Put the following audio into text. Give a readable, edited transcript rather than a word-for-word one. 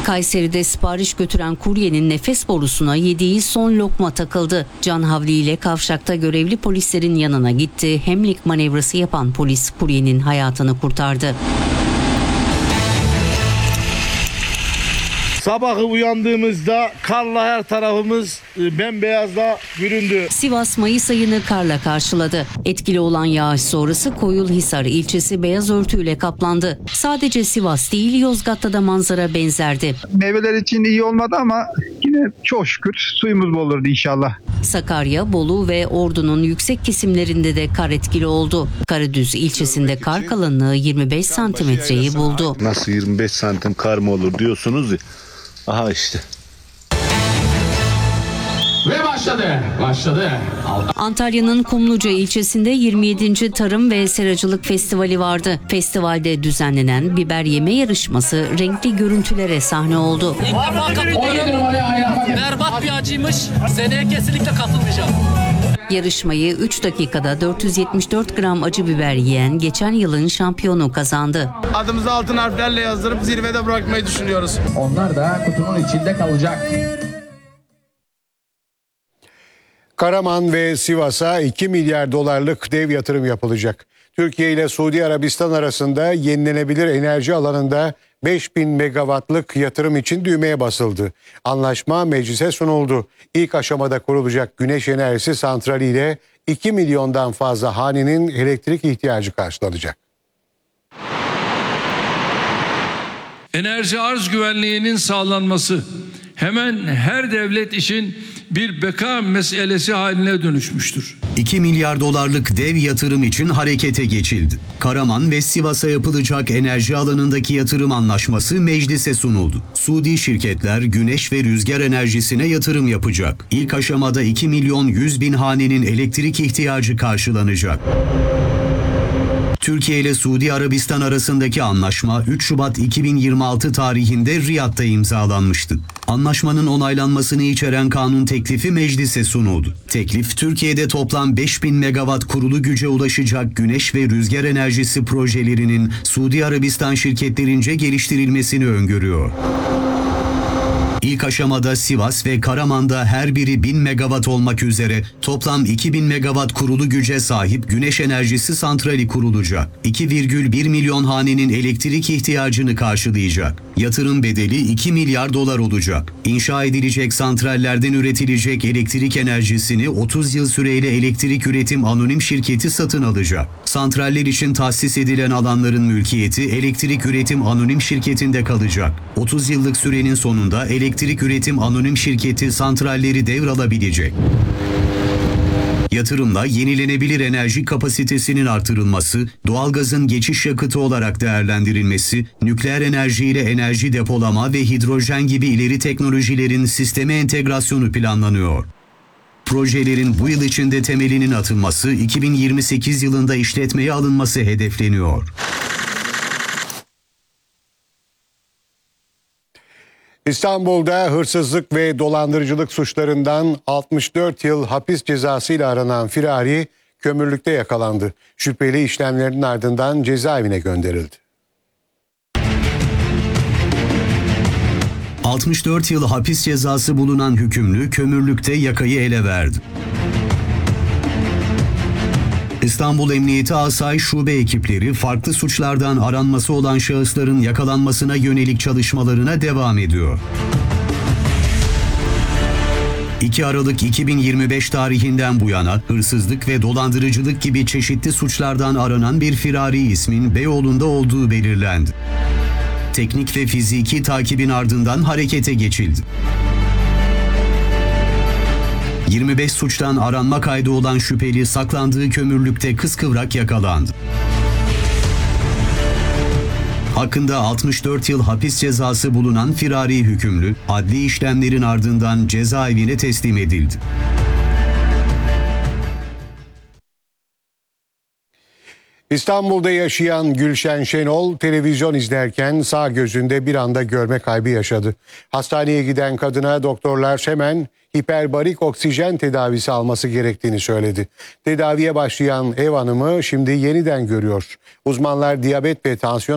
Kayseri'de sipariş götüren kuryenin nefes borusuna yediği son lokma takıldı. Can havliyle kavşakta görevli polislerin yanına gitti. Hemlik manevrası yapan polis kuryenin hayatını kurtardı. Sabahı uyandığımızda karla her tarafımız bembeyazla büründü. Sivas Mayıs ayını karla karşıladı. Etkili olan yağış sonrası Koyulhisar ilçesi beyaz örtüyle kaplandı. Sadece Sivas değil, Yozgat'ta da manzara benzerdi. Meyveler için iyi olmadı ama yine çok şükür suyumuz bol olurdu inşallah. Sakarya, Bolu ve Ordu'nun yüksek kesimlerinde de kar etkili oldu. Karadüz ilçesinde kar kalınlığı 25 santimetreyi buldu. Nasıl 25 santim kar mı olur diyorsunuz ya. Aha işte. Ve başladı. Antalya'nın Kumluca ilçesinde 27. Tarım ve Seracılık Festivali vardı. Festivalde düzenlenen biber yeme yarışması renkli görüntülere sahne oldu. Berbat bir acıymış. Seneye kesinlikle katılmayacağım. Yarışmayı 3 dakikada 474 gram acı biber yiyen geçen yılın şampiyonu kazandı. Adımızı altın harflerle yazdırıp zirvede bırakmayı düşünüyoruz. Onlar da kutunun içinde kalacak. Karaman ve Sivas'a 2 milyar dolarlık dev yatırım yapılacak. Türkiye ile Suudi Arabistan arasında yenilenebilir enerji alanında 5000 megawattlık yatırım için düğmeye basıldı. Anlaşma meclise sunuldu. İlk aşamada kurulacak güneş enerjisi santraliyle 2 milyondan fazla hanenin elektrik ihtiyacı karşılanacak. Enerji arz güvenliğinin sağlanması hemen her devlet için bir beka meselesi haline dönüşmüştür. 2 milyar dolarlık dev yatırım için harekete geçildi. Karaman ve Sivas'a yapılacak enerji alanındaki yatırım anlaşması meclise sunuldu. Suudi şirketler güneş ve rüzgar enerjisine yatırım yapacak. İlk aşamada 2 milyon 100 bin hanenin elektrik ihtiyacı karşılanacak. Türkiye ile Suudi Arabistan arasındaki anlaşma 3 Şubat 2026 tarihinde Riyad'da imzalanmıştı. Anlaşmanın onaylanmasını içeren kanun teklifi meclise sunuldu. Teklif, Türkiye'de toplam 5000 megawatt kurulu güce ulaşacak güneş ve rüzgar enerjisi projelerinin Suudi Arabistan şirketlerince geliştirilmesini öngörüyor. İlk aşamada Sivas ve Karaman'da her biri 1000 megawatt olmak üzere toplam 2000 megawatt kurulu güce sahip güneş enerjisi santrali kurulacak. 2,1 milyon hanenin elektrik ihtiyacını karşılayacak. Yatırım bedeli 2 milyar dolar olacak. İnşa edilecek santrallerden üretilecek elektrik enerjisini 30 yıl süreyle Elektrik Üretim Anonim Şirketi satın alacak. Santraller için tahsis edilen alanların mülkiyeti Elektrik Üretim Anonim Şirketi'nde kalacak. 30 yıllık sürenin sonunda Elektrik Üretim Anonim Şirketi santralleri devralabilecek. Yatırımla yenilenebilir enerji kapasitesinin artırılması, doğalgazın geçiş yakıtı olarak değerlendirilmesi, nükleer enerji ile enerji depolama ve hidrojen gibi ileri teknolojilerin sisteme entegrasyonu planlanıyor. Projelerin bu yıl içinde temelinin atılması, 2028 yılında işletmeye alınması hedefleniyor. İstanbul'da hırsızlık ve dolandırıcılık suçlarından 64 yıl hapis cezasıyla aranan firari kömürlükte yakalandı. Şüpheli işlemlerin ardından cezaevine gönderildi. 64 yıl hapis cezası bulunan hükümlü kömürlükte yakayı ele verdi. İstanbul Emniyeti Asayiş Şube ekipleri farklı suçlardan aranması olan şahısların yakalanmasına yönelik çalışmalarına devam ediyor. 2 Aralık 2025 tarihinden bu yana hırsızlık ve dolandırıcılık gibi çeşitli suçlardan aranan bir firari ismin Beyoğlu'nda olduğu belirlendi. Teknik ve fiziki takibin ardından harekete geçildi. 25 suçtan aranma kaydı olan şüpheli saklandığı kömürlükte kıskıvrak yakalandı. Hakkında 64 yıl hapis cezası bulunan firari hükümlü, adli işlemlerin ardından cezaevine teslim edildi. İstanbul'da yaşayan Gülşen Şenol televizyon izlerken sağ gözünde bir anda görme kaybı yaşadı. Hastaneye giden kadına doktorlar hemen hiperbarik oksijen tedavisi alması gerektiğini söyledi. Tedaviye başlayan ev hanımı şimdi yeniden görüyor. Uzmanlar diyabet ve tansiyon